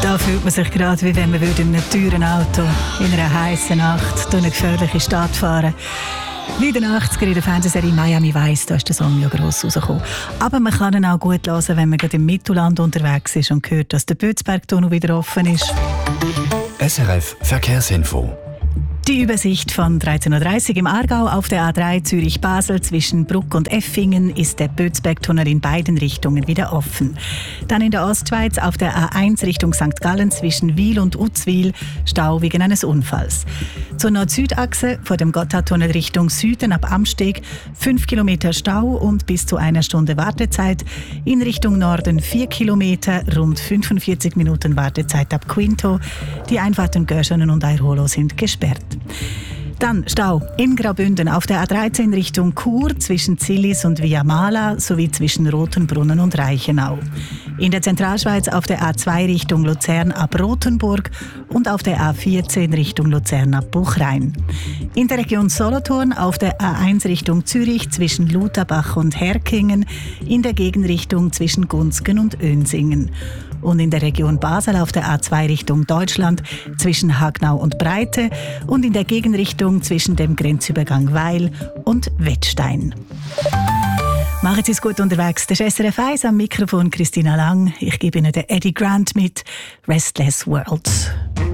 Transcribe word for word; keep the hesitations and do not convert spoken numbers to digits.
Da fühlt man sich gerade, wie wenn man in einem teuren Auto in einer heißen Nacht durch eine gefährliche Stadt fahren würde. Wie in den achtziger in der Fernsehserie Miami Vice, da ist der Song ja gross rausgekommen. Aber man kann ihn auch gut hören, wenn man gerade im Mittelland unterwegs ist und hört, dass der Bödsbergtunnel wieder offen ist. S R F Verkehrsinfo. Die Übersicht von dreizehn Uhr dreißig im Aargau auf der A drei Zürich-Basel zwischen Bruck und Effingen ist der Bödsbergtunnel in beiden Richtungen wieder offen. Dann in der Ostschweiz auf der A eins Richtung Sankt Gallen zwischen Wil und Uzwil Stau wegen eines Unfalls. Zur Nord-Süd-Achse vor dem Gotthardtunnel Richtung Süden ab Amsteg fünf Kilometer Stau und bis zu einer Stunde Wartezeit. In Richtung Norden vier Kilometer, rund fünfundvierzig Minuten Wartezeit ab Quinto. Die Einfahrten Görschenen und Eirholo sind gesperrt. Dann Stau in Graubünden auf der A dreizehn Richtung Chur zwischen Zillis und Viamala sowie zwischen Rotenbrunnen und Reichenau. In der Zentralschweiz auf der A zwei Richtung Luzern ab Rothenburg und auf der A vierzehn Richtung Luzern ab Buchrein. In der Region Solothurn auf der A eins Richtung Zürich zwischen Lutherbach und Herkingen, in der Gegenrichtung zwischen Gunzgen und Önsingen. Und in der Region Basel auf der A zwei Richtung Deutschland zwischen Hagnau und Breite und in der Gegenrichtung zwischen dem Grenzübergang Weil und Wettstein. Machen Sie es gut unterwegs. Das ist S R F eins am Mikrofon Christina Lang. Ich gebe Ihnen den Eddie Grant mit «Restless World».